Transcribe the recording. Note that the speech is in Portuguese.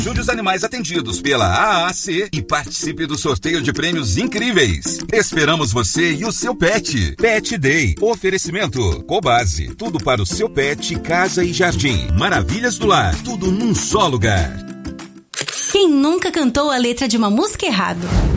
Ajude os animais atendidos pela AAC e participe do sorteio de prêmios incríveis. Esperamos você e o seu pet. Pet Day. Oferecimento Cobase. Tudo para o seu pet, casa e jardim. Maravilhas do lar. Tudo num só lugar. Quem nunca cantou a letra de uma música errado?